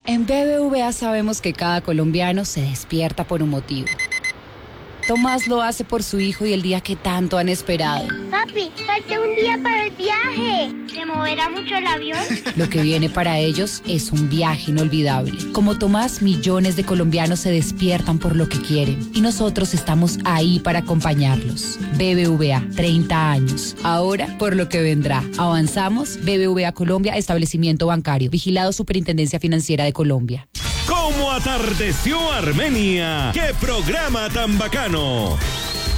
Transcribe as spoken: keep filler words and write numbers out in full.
En B B V A sabemos que cada colombiano se despierta por un motivo. Tomás lo hace por su hijo y el día que tanto han esperado. Papi, falta un día para el viaje. ¿Se moverá mucho el avión? Lo que viene para ellos es un viaje inolvidable. Como Tomás, millones de colombianos se despiertan por lo que quieren y nosotros estamos ahí para acompañarlos. B B V A, treinta años. Ahora, por lo que vendrá. Avanzamos. B B V A Colombia, establecimiento bancario. Vigilado Superintendencia Financiera de Colombia. ¿Cómo atardeció Armenia? ¡Qué programa tan bacano!